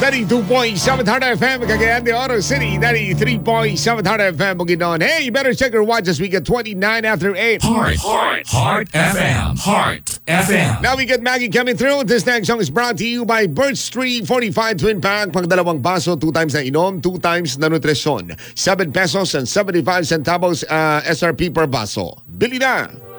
92.7 Heart FM, Cagayan de Oro City. 93.7 Heart FM, Bukidnon. Hey, you better check your watch as we get 29 after 8. Heart FM. Heart FM. Now we get Maggie coming through. This next song is brought to you by Birch Tree 45 Twin Pack. Pang dalawang baso, 2 times na inom, 2 times na nutrisyon. 7 pesos and 75 centavos SRP per baso. Bili na!